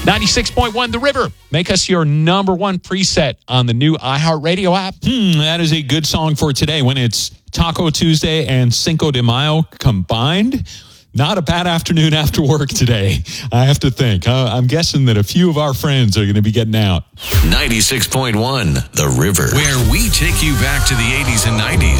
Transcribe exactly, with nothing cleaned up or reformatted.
ninety-six point one The River. Make us your number one preset on the new iHeartRadio app. Hmm, that is a good song for today when it's Taco Tuesday and Cinco de Mayo combined. Not a bad afternoon after work today, I have to think. Uh, I'm guessing that a few of our friends are going to be getting out. ninety-six point one The River, where we take you back to the eighties and nineties.